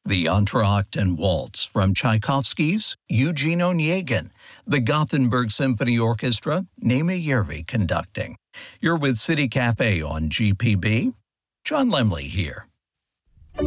The Entr'acte Waltz from Tchaikovsky's Eugene Onegin, the Gothenburg Symphony Orchestra, Naima Yervi conducting. You're with City Cafe on GPB. John Lemley here.